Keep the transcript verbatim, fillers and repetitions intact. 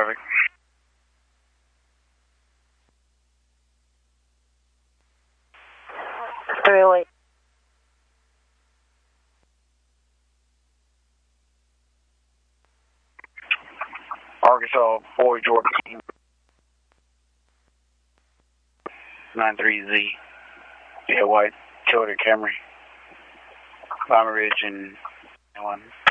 traffic. Really? Arkansas, Boy, Georgia. nine three Z. Yeah, white. Toyota Camry. Lima Ridge and one.